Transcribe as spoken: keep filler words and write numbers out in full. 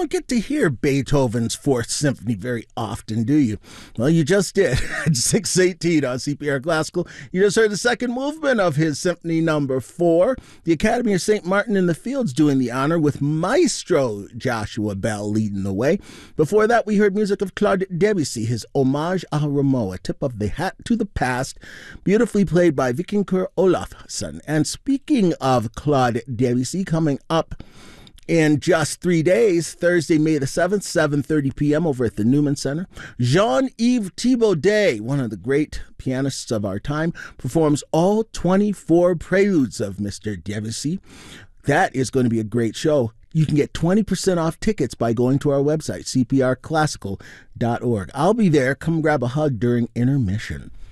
don't get to hear Beethoven's Fourth Symphony very often, do you? Well, you just did. At six eighteen on C P R Classical, you just heard the second movement of his Symphony Number Four. The Academy of Saint Martin in the Fields doing the honor with Maestro Joshua Bell leading the way. Before that, we heard music of Claude Debussy, his Hommage à Rameau, a tip of the hat to the past, beautifully played by Vikingur Olafsson. And speaking of Claude Debussy, coming up in just three days, Thursday, May the seventh, seven thirty p.m. over at the Newman Center, Jean-Yves Thibaudet, one of the great pianists of our time, performs all twenty-four preludes of Mister Debussy. That is going to be a great show. You can get twenty percent off tickets by going to our website, c p r classical dot org. I'll be there. Come grab a hug during intermission.